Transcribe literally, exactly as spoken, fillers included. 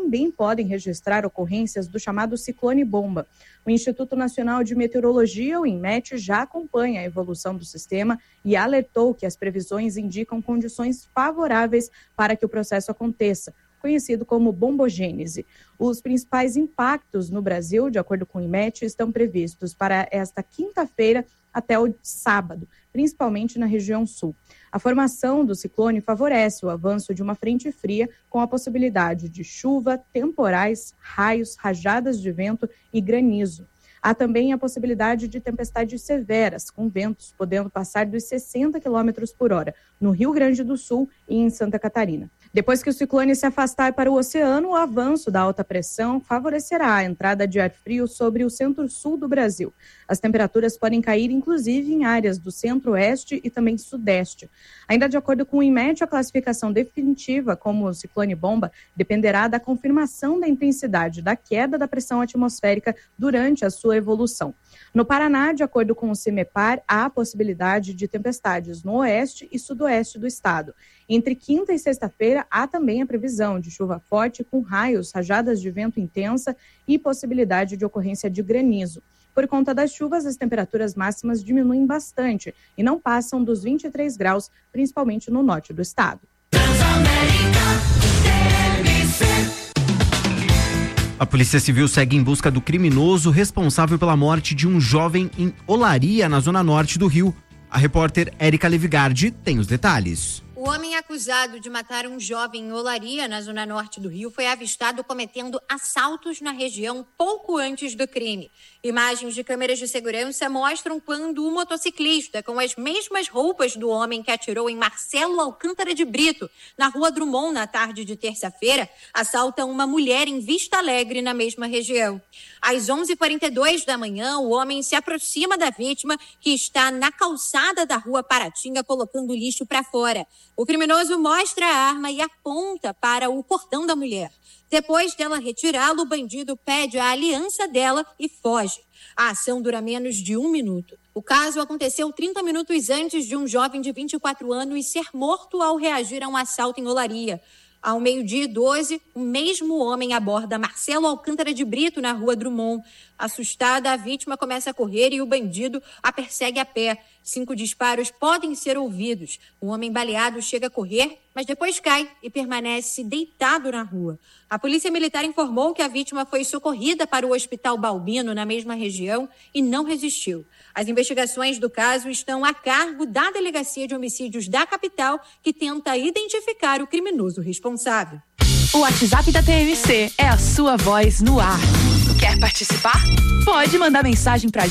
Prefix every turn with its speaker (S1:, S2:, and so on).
S1: também podem registrar ocorrências do chamado ciclone bomba. O Instituto Nacional de Meteorologia, o INMET, já acompanha a evolução do sistema e alertou que as previsões indicam condições favoráveis para que o processo aconteça, conhecido como bombogênese. Os principais impactos no Brasil, de acordo com o INMET, estão previstos para esta quinta-feira até o sábado, principalmente na região sul. A formação do ciclone favorece o avanço de uma frente fria com a possibilidade de chuva, temporais, raios, rajadas de vento e granizo. Há também a possibilidade de tempestades severas, com ventos podendo passar dos sessenta quilômetros por hora, no Rio Grande do Sul e em Santa Catarina. Depois que o ciclone se afastar para o oceano, o avanço da alta pressão favorecerá a entrada de ar frio sobre o centro-sul do Brasil. As temperaturas podem cair, inclusive, em áreas do centro-oeste e também sudeste. Ainda de acordo com o INMET, a classificação definitiva como ciclone bomba dependerá da confirmação da intensidade da queda da pressão atmosférica durante a sua evolução. No Paraná, de acordo com o CIMEPAR, há a possibilidade de tempestades no oeste e sudoeste do estado. Entre quinta e sexta-feira, há também a previsão de chuva forte com raios, rajadas de vento intensa e possibilidade de ocorrência de granizo. Por conta das chuvas, as temperaturas máximas diminuem bastante e não passam dos vinte e três graus, principalmente no norte do estado.
S2: A Polícia Civil segue em busca do criminoso responsável pela morte de um jovem em Olaria, na zona norte do Rio. A repórter Érica Levigardi tem os detalhes.
S3: O homem acusado de matar um jovem em Olaria, na zona norte do Rio, foi avistado cometendo assaltos na região pouco antes do crime. Imagens de câmeras de segurança mostram quando o motociclista, com as mesmas roupas do homem que atirou em Marcelo Alcântara de Brito, na rua Drummond, na tarde de terça-feira, assalta uma mulher em Vista Alegre, na mesma região. Às onze e quarenta e dois da manhã, o homem se aproxima da vítima, que está na calçada da rua Paratinga, colocando lixo para fora. O criminoso mostra a arma e aponta para o cordão da mulher. Depois dela retirá-lo, o bandido pede a aliança dela e foge. A ação dura menos de um minuto. O caso aconteceu trinta minutos antes de um jovem de vinte e quatro anos ser morto ao reagir a um assalto em Olaria. Ao meio-dia e doze, o mesmo homem aborda Marcelo Alcântara de Brito na rua Drummond. Assustada, a vítima começa a correr e o bandido a persegue a pé. Cinco disparos podem ser ouvidos. O homem baleado chega a correr, mas depois cai e permanece deitado na rua. A Polícia Militar informou que a vítima foi socorrida para o Hospital Balbino, na mesma região, e não resistiu. As investigações do caso estão a cargo da Delegacia de Homicídios da capital, que tenta identificar o criminoso responsável.
S4: O WhatsApp da T M C é a sua voz no ar. Quer participar? Pode mandar mensagem pra